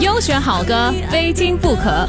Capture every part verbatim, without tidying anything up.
优选好歌，非听不可。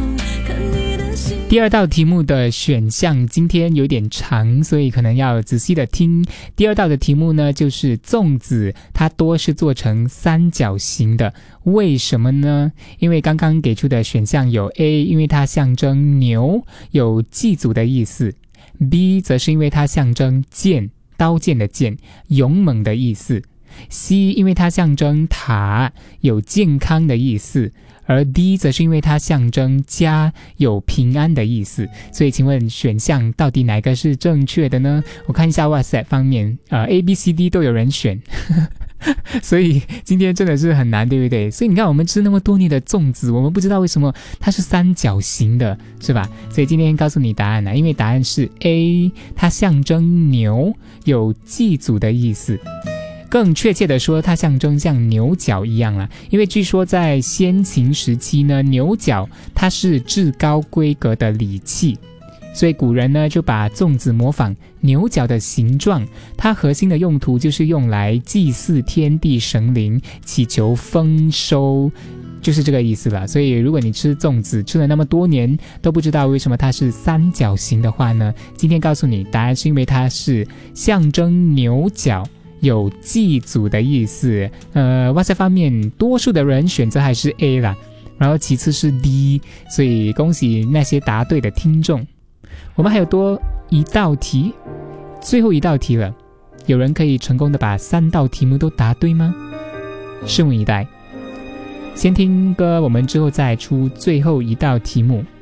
第二道题目的选项今天有点长，所以可能要仔细的听。第二道的题目呢，就是粽子它多是做成三角形的，为什么呢？因为刚刚给出的选项有 A， 因为它象征牛，有祭祖的意思； B 则是因为它象征剑，刀剑的剑，勇猛的意思； C 因为它象征塔，有健康的意思；而 D 则是因为它象征家，有平安的意思。所以请问选项到底哪个是正确的呢？我看一下 WhatsApp 方面、呃、A、B、C、D 都有人选所以今天真的是很难，对不对？所以你看我们吃那么多年的粽子，我们不知道为什么它是三角形的，是吧？所以今天告诉你答案了，因为答案是 A， 它象征牛，有祭祖的意思。更确切的说，它象征像牛角一样啦，因为据说在先秦时期呢，牛角它是至高规格的礼器，所以古人呢就把粽子模仿牛角的形状，它核心的用途就是用来祭祀天地神灵，祈求丰收，就是这个意思了。所以如果你吃粽子吃了那么多年都不知道为什么它是三角形的话呢，今天告诉你答案是因为它是象征牛角，有祭祖的意思。呃 WhatsApp 方面多数的人选择还是 A 啦，然后其次是 D， 所以恭喜那些答对的听众。我们还有多一道题，最后一道题了，有人可以成功的把三道题目都答对吗？拭目以待。先听歌，我们之后再出最后一道题目。